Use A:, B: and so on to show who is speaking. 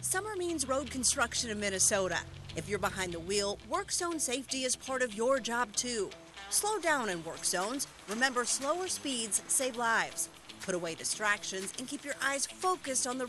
A: Summer means road construction in Minnesota. If you're behind the wheel, work zone safety is part of your job too. Slow down in work zones. Remember, slower speeds save lives. Put away distractions and keep your eyes focused on the